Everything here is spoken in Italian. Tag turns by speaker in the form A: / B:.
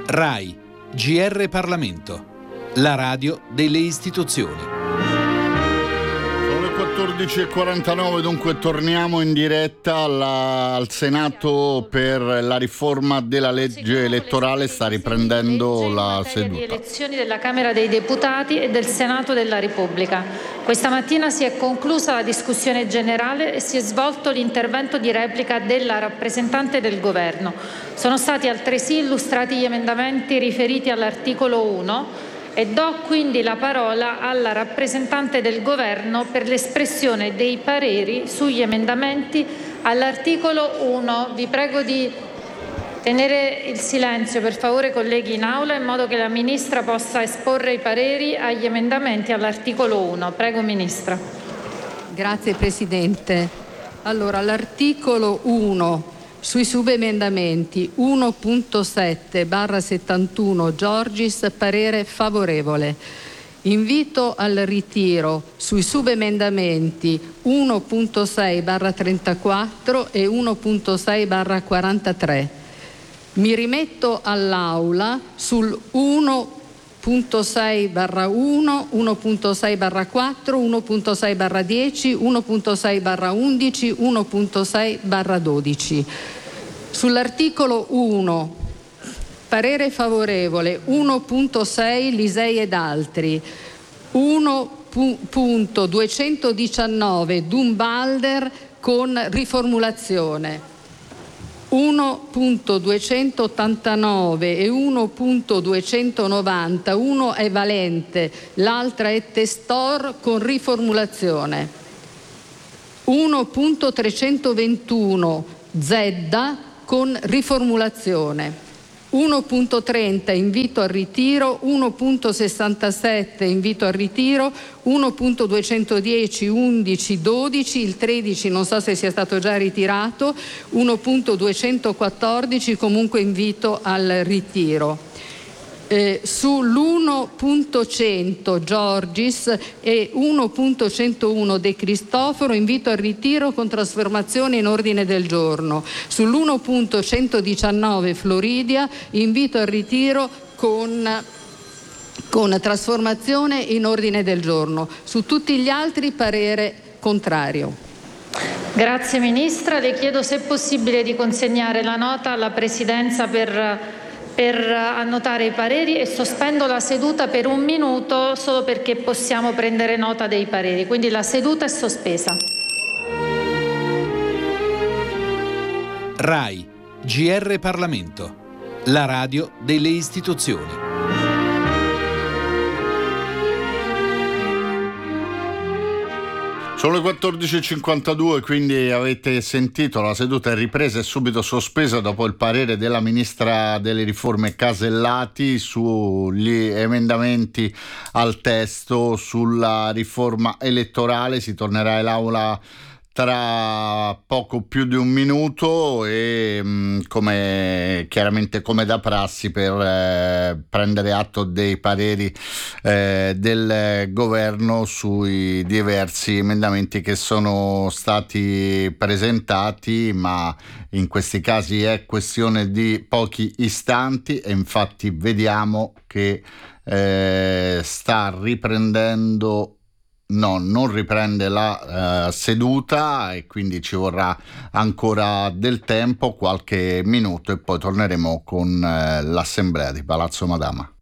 A: RAI, GR Parlamento, la radio delle istituzioni.
B: Sono le 14.49, dunque torniamo in diretta al Senato per la riforma della legge elettorale. Sta riprendendo la seduta.
C: Di elezioni della Camera dei Deputati e del Senato della Repubblica. Questa mattina si è conclusa la discussione generale e si è svolto l'intervento di replica della rappresentante del Governo. Sono stati altresì illustrati gli emendamenti riferiti all'articolo 1 e do quindi la parola alla rappresentante del Governo per l'espressione dei pareri sugli emendamenti all'articolo 1. Vi prego di tenere il silenzio, per favore, colleghi, in aula, in modo che la Ministra possa esporre i pareri agli emendamenti all'articolo 1. Prego, Ministra.
D: Grazie, Presidente. Allora, l'articolo 1 sui subemendamenti 1.7/71 Giorgis, parere favorevole. Invito al ritiro sui subemendamenti 1.6/34 e 1.6/43. Mi rimetto all'Aula sul 1.6/1, 1.6/4, 1.6/10, 1.6/11, 1.6/12. Sull'articolo 1, parere favorevole 1.6 Lisei ed altri, 1.219 Durnwalder con riformulazione, 1.289 e 1.290, uno è Valente, l'altra è Testor con riformulazione, 1.321 Zedda con riformulazione, 1.30 invito al ritiro, 1.67 invito al ritiro, 1.210, 11, 12, il 13 non so se sia stato già ritirato, 1.214 comunque invito al ritiro. Sull'1.100 Giorgis e 1.101 De Cristofaro invito al ritiro con trasformazione in ordine del giorno. Sull'1.119 Floridia invito al ritiro con trasformazione in ordine del giorno. Su tutti gli altri parere contrario.
C: Grazie Ministra, le chiedo se è possibile di consegnare la nota alla Presidenza per annotare i pareri, e sospendo la seduta per 1 minuto solo perché possiamo prendere nota dei pareri. Quindi la seduta è sospesa.
A: RAI, GR Parlamento, la radio delle istituzioni.
B: Sono le 14.52, quindi avete sentito, la seduta è ripresa e subito sospesa dopo il parere della Ministra delle Riforme Casellati sugli emendamenti al testo sulla riforma elettorale. Si tornerà in aula tra poco più di 1 minuto e chiaramente come da prassi per prendere atto dei pareri del governo sui diversi emendamenti che sono stati presentati, ma in questi casi è questione di pochi istanti e infatti vediamo che sta riprendendo. No, non riprende la seduta e quindi ci vorrà ancora del tempo, qualche minuto, e poi torneremo con l'assemblea di Palazzo Madama.